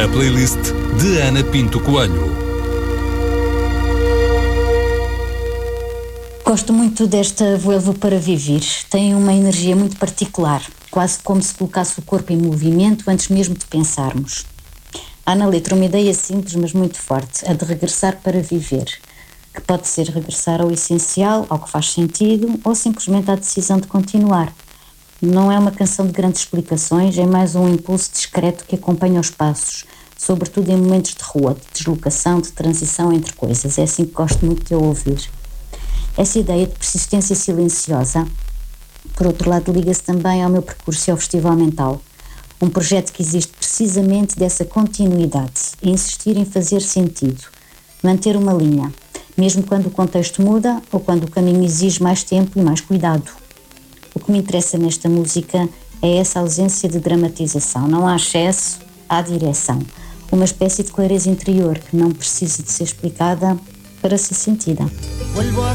A playlist de Ana Pinto Coelho. Gosto muito desta Vuelvo para Vivir. Tem uma energia muito particular, quase como se colocasse o corpo em movimento antes mesmo de pensarmos. Há na letra uma ideia simples, mas muito forte, a de regressar para viver, que pode ser regressar ao essencial, ao que faz sentido, ou simplesmente à decisão de continuar. Não é uma canção de grandes explicações, é mais um impulso discreto que acompanha os passos, sobretudo em momentos de rua, de deslocação, de transição entre coisas. É assim que gosto muito de eu ouvir. Essa ideia de persistência silenciosa, por outro lado, liga-se também ao meu percurso e ao Festival Mental, um projeto que existe precisamente dessa continuidade, insistir em fazer sentido, manter uma linha, mesmo quando o contexto muda ou quando o caminho exige mais tempo e mais cuidado. O que me interessa nesta música é essa ausência de dramatização. Não há excesso, há direção. Uma espécie de clareza interior que não precisa de ser explicada para ser sentida. Vuelvo a